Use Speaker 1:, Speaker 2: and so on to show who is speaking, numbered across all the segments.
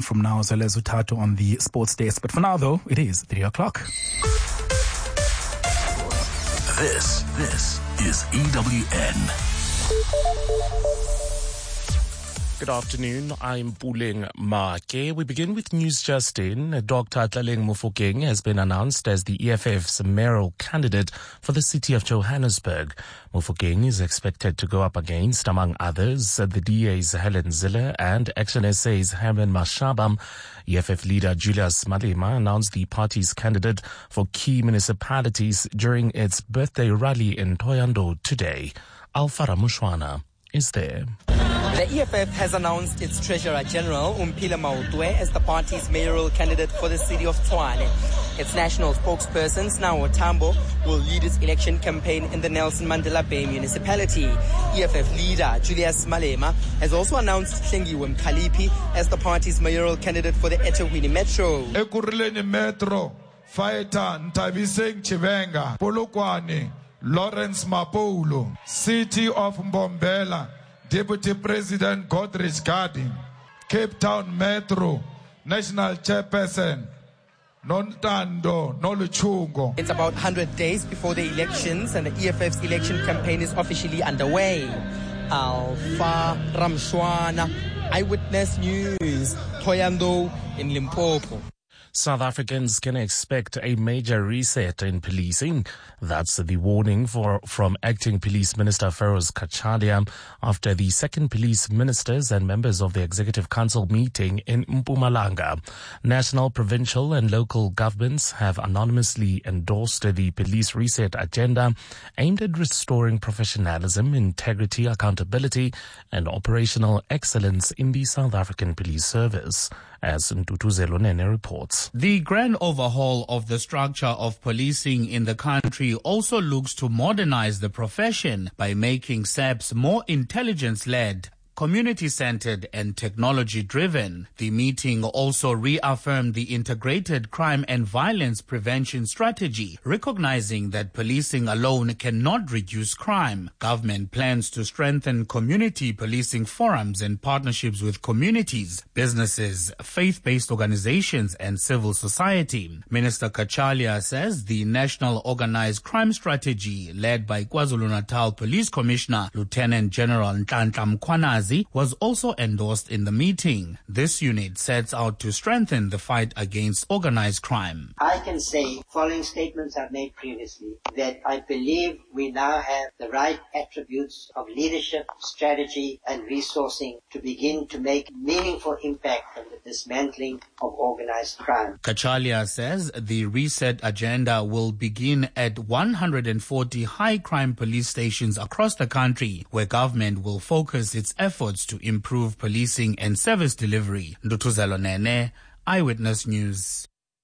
Speaker 1: from now. Zelezo Tato on the sports desk. But for now, though, it is 3 o'clock.
Speaker 2: This is EWN.
Speaker 3: Good afternoon. I'm Puleng Make. We begin with news just in. Dr. Tlaleng Mofokeng has been announced as the EFF's mayoral candidate for the city of Johannesburg. Mofokeng is expected to go up against, among others, the DA's Helen Zille and Action SA's Herman Mashaba. EFF leader Julius Malema announced the party's candidate for key municipalities during its birthday rally in Thohoyandou today. Alfara Mushwana is there.
Speaker 4: The EFF has announced its Treasurer General, Umphile Maotwe, as the party's mayoral candidate for the city of Tshwane. Its national spokesperson, Snawo Tambo, will lead its election campaign in the Nelson Mandela Bay municipality. EFF leader Julius Malema has also announced Hlengiwe Mkhaliphi as the party's mayoral candidate for the eThekwini Metro.
Speaker 5: Ekurhuleni Metro, fighter Ntabiseng Chivenga, Polokwane, Lawrence Mapolo, City of Mbombela, Deputy President Godrich Garding, Cape Town Metro, National Chairperson, Nontando Noluchungo.
Speaker 4: It's about 100 days before the elections and the EFF's election campaign is officially underway. Alfa Ramshwana, Eyewitness News, Thohoyandou in Limpopo.
Speaker 3: South Africans can expect a major reset in policing. That's the warning from Acting Police Minister Feroz Cachalia after the second police ministers and members of the Executive Council meeting in Mpumalanga. National, provincial and local governments have anonymously endorsed the police reset agenda aimed at restoring professionalism, integrity, accountability and operational excellence in the South African Police Service. As Ntutuzelo Nene reports.
Speaker 6: The grand overhaul of the structure of policing in the country also looks to modernize the profession by making SAPS more intelligence-led, community-centered and technology-driven. The meeting also reaffirmed the integrated crime and violence prevention strategy, recognizing that policing alone cannot reduce crime. Government plans to strengthen community policing forums and partnerships with communities, businesses, faith-based organizations and civil society. Minister Cachalia says the National Organized Crime Strategy, led by KwaZulu-Natal Police Commissioner Lieutenant General Nhlanhla Mkhwanazi, was also endorsed in the meeting. This unit sets out to strengthen the fight against organized crime.
Speaker 7: I can say, following statements I've made previously, that I believe we now have the right attributes of leadership, strategy and resourcing to begin to make meaningful impact on the dismantling of organized crime.
Speaker 6: Cachalia says the reset agenda will begin at 140 high crime police stations across the country, where government will focus its efforts to improve policing and service delivery. Ndutuzelo Nene, Eyewitness News.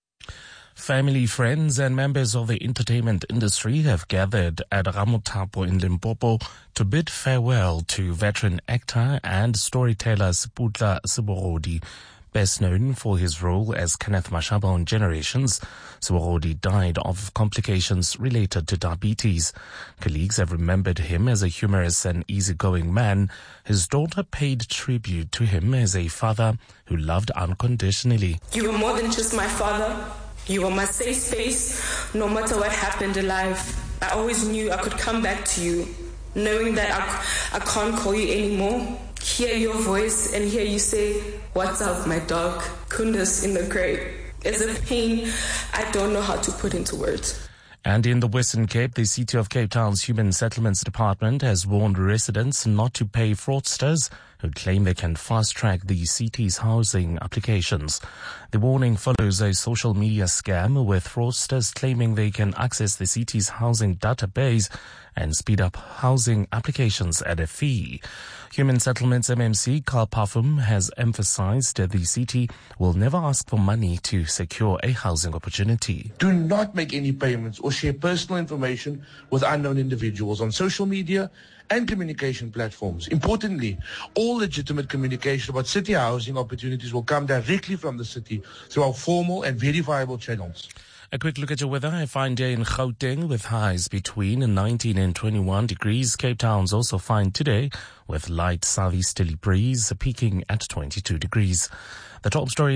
Speaker 3: Family, friends and members of the entertainment industry have gathered at Ramothapo in Limpopo to bid farewell to veteran actor and storyteller Seputla Seborodi. Best known for his role as Kenneth Mashaba on Generations, Seborodi died of complications related to diabetes. Colleagues have remembered him as a humorous and easygoing man. His daughter paid tribute to him as a father who loved unconditionally.
Speaker 8: You were more than just my father. You were my safe space, no matter what happened in life. I always knew I could come back to you, knowing that I can't call you anymore. Hear your voice and hear you say, "What's up, my dog?" Kundus in the grave. It's a pain I don't know how to put into words.
Speaker 3: And in the Western Cape, the City of Cape Town's Human Settlements Department has warned residents not to pay fraudsters who claim they can fast-track the city's housing applications. The warning follows a social media scam with fraudsters claiming they can access the city's housing database and speed up housing applications at a fee. Human Settlements MMC Carl Parfum has emphasized that the city will never ask for money to secure a housing opportunity.
Speaker 9: Do not make any payments or share personal information with unknown individuals on social media and communication platforms. Importantly, all legitimate communication about city housing opportunities will come directly from the city through our formal and verifiable channels.
Speaker 3: A quick look at your weather. A fine day in Gauteng with highs between 19 and 21 degrees. Cape Town's also fine today with light southeasterly breeze peaking at 22 degrees. The top story